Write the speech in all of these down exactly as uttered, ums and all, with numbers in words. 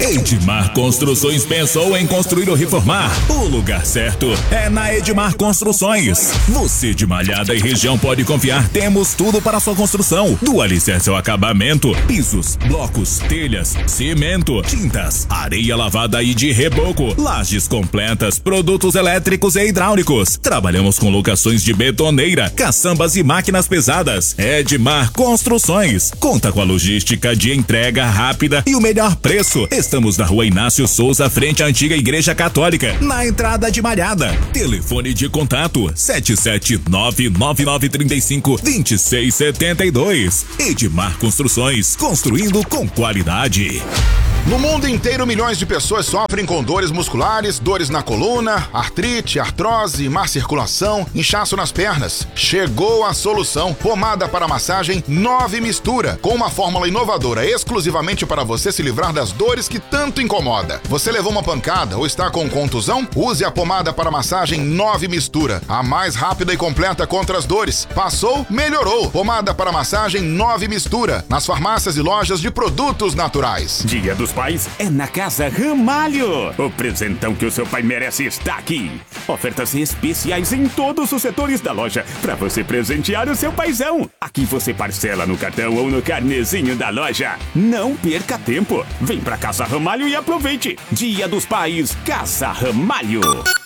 Edmar Construções pensou em construir ou reformar? O lugar certo é na Edmar Construções. Você de Malhada e região pode confiar, temos tudo para sua construção. Do alicerce ao acabamento, pisos, blocos, telhas, cimento, tintas, areia lavada e de reboco, lajes completas, produtos elétricos e hidráulicos. Trabalhamos com locações de betoneira, caçambas e máquinas pesadas. Edmar Construções conta com a logística de entrega rápida e o melhor preço. Estamos na Rua Inácio Souza, frente à antiga Igreja Católica, na entrada de Malhada. Telefone de contato sete sete nove nove nove três cinco dois seis sete dois. Edmar Construções, construindo com qualidade. No mundo inteiro, milhões de pessoas sofrem com dores musculares, dores na coluna, artrite, artrose, má circulação, inchaço nas pernas. Chegou a solução. Pomada para massagem nove Mistura, com uma fórmula inovadora exclusivamente para você se livrar das dores que tanto incomoda. Você levou uma pancada ou está com contusão? Use a pomada para massagem nove Mistura, a mais rápida e completa contra as dores. Passou? Melhorou. Pomada para massagem nove Mistura, nas farmácias e lojas de produtos naturais. Dia dos Pais é na Casa Ramalho. O presentão que o seu pai merece está aqui. Ofertas especiais em todos os setores da loja para você presentear o seu paizão. Aqui você parcela no cartão ou no carnezinho da loja. Não perca tempo. Vem pra Casa Ramalho e aproveite. Dia dos Pais, Casa Ramalho.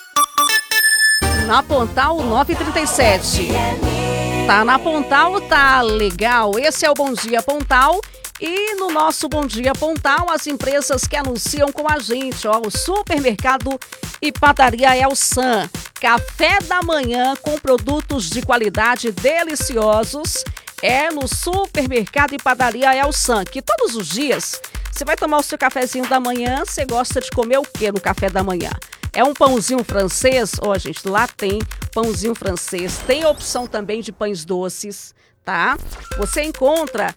Na Pontal nove trinta e sete. Tá na Pontal, tá legal. Esse é o Bom Dia Pontal. E no nosso Bom Dia Pontal, as empresas que anunciam com a gente, ó, o Supermercado e Padaria Elsan. Café da manhã com produtos de qualidade deliciosos é no Supermercado e Padaria Elsan, que todos os dias você vai tomar o seu cafezinho da manhã. Você gosta de comer o que no café da manhã? É um pãozinho francês? Ó, oh, gente, lá tem pãozinho francês. Tem opção também de pães doces, tá? Você encontra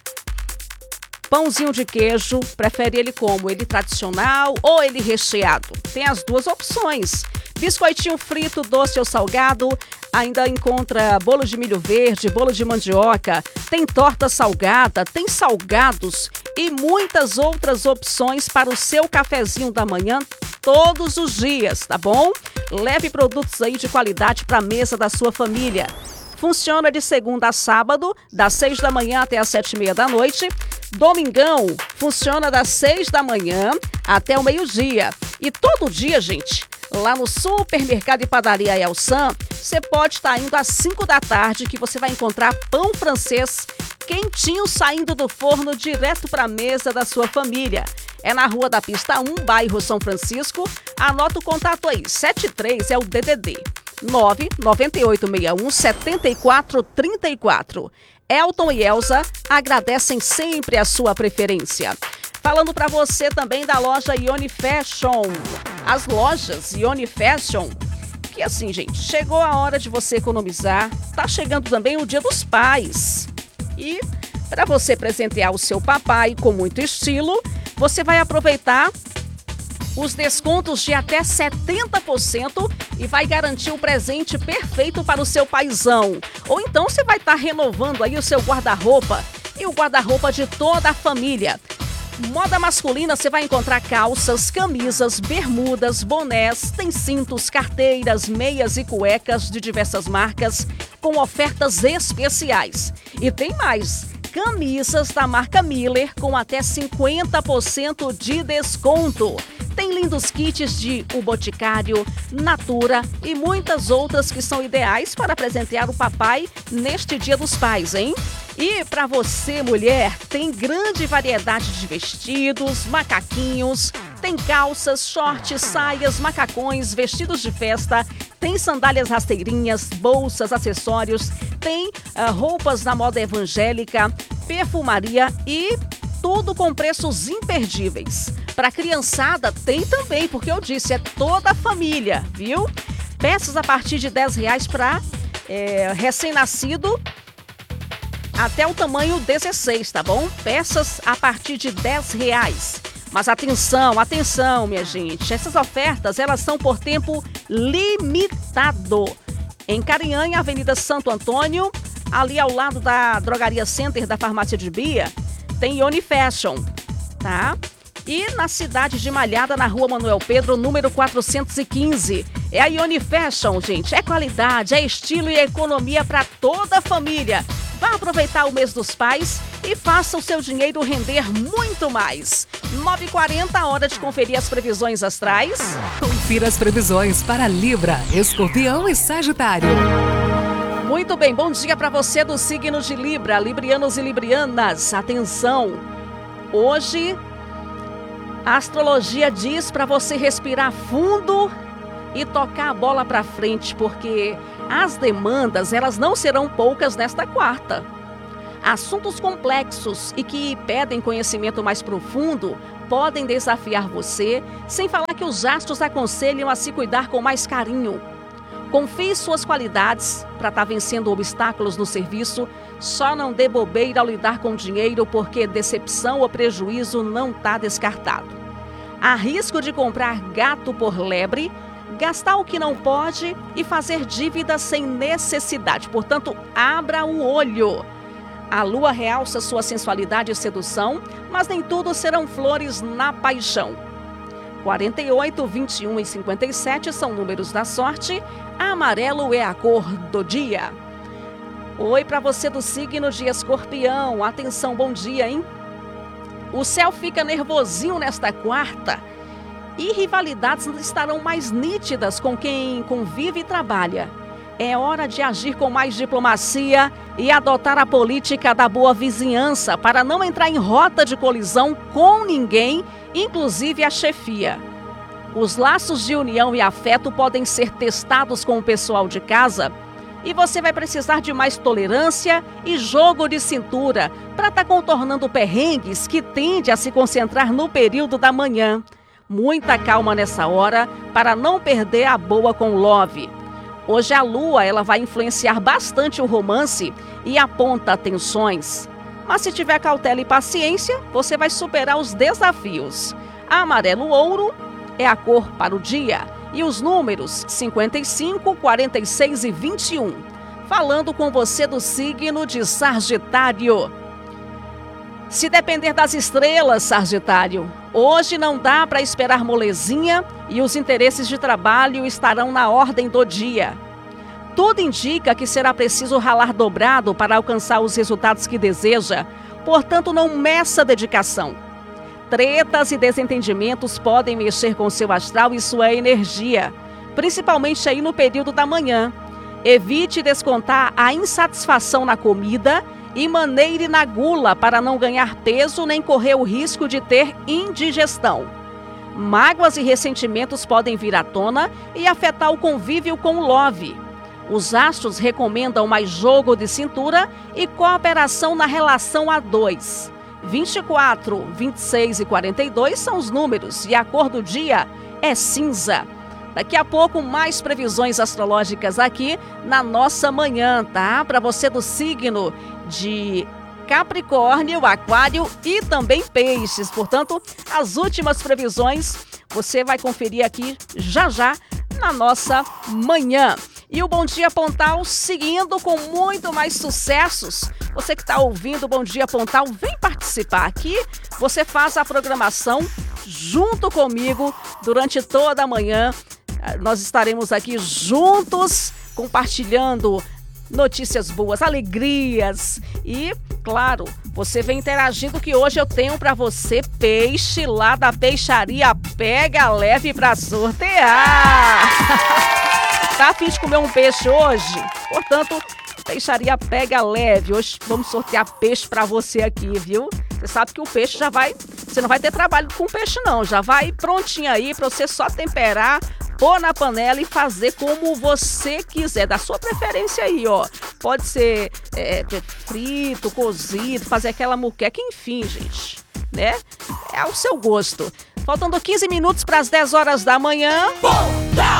pãozinho de queijo, prefere ele como? Ele tradicional ou ele recheado? Tem as duas opções. Biscoitinho frito, doce ou salgado. Ainda encontra bolo de milho verde, bolo de mandioca. Tem torta salgada, tem salgados e muitas outras opções para o seu cafezinho da manhã todos os dias, tá bom? Leve produtos aí de qualidade para a mesa da sua família. Funciona de segunda a sábado, das seis da manhã até as sete e meia da noite. Domingão funciona das seis da manhã até o meio-dia. E todo dia, gente, lá no Supermercado e Padaria Elsan, você pode estar indo às cinco da tarde, que você vai encontrar pão francês quentinho saindo do forno direto para a mesa da sua família. É na Rua da Pista um, bairro São Francisco. Anota o contato aí, sete três é o D D D. nove nove oito seis um sete quatro três quatro. Elton e Elza agradecem sempre a sua preferência. Falando para você também da loja Ione Fashion. As lojas Ione Fashion, que assim, gente, chegou a hora de você economizar. Tá chegando também o Dia dos Pais. E para você presentear o seu papai com muito estilo, você vai aproveitar os descontos de até setenta por cento e vai garantir o presente perfeito para o seu paizão. Ou então você vai estar renovando aí o seu guarda-roupa e o guarda-roupa de toda a família. Moda masculina, você vai encontrar calças, camisas, bermudas, bonés, tem cintos, carteiras, meias e cuecas de diversas marcas com ofertas especiais. E tem mais, camisas da marca Miller com até cinquenta por cento de desconto. Tem lindos kits de O Boticário, Natura e muitas outras que são ideais para presentear o papai neste Dia dos Pais, hein? E para você, mulher, tem grande variedade de vestidos, macaquinhos, tem calças, shorts, saias, macacões, vestidos de festa, tem sandálias rasteirinhas, bolsas, acessórios, tem uh, roupas da moda evangélica, perfumaria e tudo com preços imperdíveis. Para criançada tem também, porque eu disse, é toda a família, viu? Peças a partir de dez reais para é, recém-nascido até o tamanho dezesseis, tá bom? Peças a partir de dez reais. Mas atenção, atenção, minha gente. Essas ofertas, elas são por tempo limitado. Em Carinhanha, Avenida Santo Antônio, ali ao lado da Drogaria Center da Farmácia de Bia, tem Ione Fashion, tá? E na cidade de Malhada, na rua Manuel Pedro, número quatrocentos e quinze. É a Ione Fashion, gente. É qualidade, é estilo e economia para toda a família. Vá aproveitar o mês dos pais e faça o seu dinheiro render muito mais. nove e quarenta, hora de conferir as previsões astrais. Confira as previsões para Libra, Escorpião e Sagitário. Muito bem, bom dia para você do signo de Libra, librianos e librianas. Atenção, hoje a astrologia diz para você respirar fundo e tocar a bola para frente, porque as demandas, elas não serão poucas nesta quarta. Assuntos complexos e que pedem conhecimento mais profundo podem desafiar você, sem falar que os astros aconselham a se cuidar com mais carinho. Confie suas qualidades para estar vencendo obstáculos no serviço. Só não dê bobeira ao lidar com dinheiro, porque decepção ou prejuízo não está descartado. Há risco de comprar gato por lebre, gastar o que não pode e fazer dívidas sem necessidade. Portanto, abra o olho. A lua realça sua sensualidade e sedução, mas nem tudo serão flores na paixão. quarenta e oito, vinte e um e cinquenta e sete são números da sorte. Amarelo é a cor do dia. Oi para você do signo de Escorpião. Atenção, bom dia, hein? O céu fica nervosinho nesta quarta e rivalidades estarão mais nítidas com quem convive e trabalha. É hora de agir com mais diplomacia e adotar a política da boa vizinhança para não entrar em rota de colisão com ninguém, inclusive a chefia. Os laços de união e afeto podem ser testados com o pessoal de casa e você vai precisar de mais tolerância e jogo de cintura para estar contornando perrengues que tende a se concentrar no período da manhã. Muita calma nessa hora para não perder a boa com o love. Hoje a lua ela vai influenciar bastante o romance e aponta tensões. Mas se tiver cautela e paciência, você vai superar os desafios. Amarelo ouro é a cor para o dia. E os números cinquenta e cinco, quarenta e seis e vinte e um. Falando com você do signo de Sagitário. Se depender das estrelas, Sagitário, hoje não dá para esperar molezinha e os interesses de trabalho estarão na ordem do dia. Tudo indica que será preciso ralar dobrado para alcançar os resultados que deseja, portanto não meça dedicação. Tretas e desentendimentos podem mexer com seu astral e sua energia, principalmente aí no período da manhã. Evite descontar a insatisfação na comida e maneire na gula para não ganhar peso nem correr o risco de ter indigestão. Mágoas e ressentimentos podem vir à tona e afetar o convívio com o love. Os astros recomendam mais jogo de cintura e cooperação na relação a dois. vinte e quatro, vinte e seis e quarenta e dois são os números e a cor do dia é cinza. Daqui a pouco, mais previsões astrológicas aqui na nossa manhã, tá? Para você do signo de Capricórnio, Aquário e também Peixes. Portanto, as últimas previsões você vai conferir aqui já já na nossa manhã. E o Bom Dia Pontal seguindo com muito mais sucessos. Você que está ouvindo o Bom Dia Pontal, vem participar aqui. Você faz a programação junto comigo durante toda a manhã. Nós estaremos aqui juntos compartilhando notícias boas, alegrias e, claro, você vem interagindo que hoje eu tenho para você peixe lá da peixaria Pega Leve para sortear. Tá a fim de comer um peixe hoje? Portanto, peixaria Pega Leve. Hoje vamos sortear peixe para você aqui, viu? Você sabe que o peixe já vai... Você não vai ter trabalho com peixe, não. Já vai prontinho aí para você só temperar, pôr na panela e fazer como você quiser, da sua preferência aí, ó. Pode ser é, frito, cozido, fazer aquela muqueca, enfim, gente, né? É ao seu gosto. Faltando quinze minutos para as dez horas da manhã. Pontal!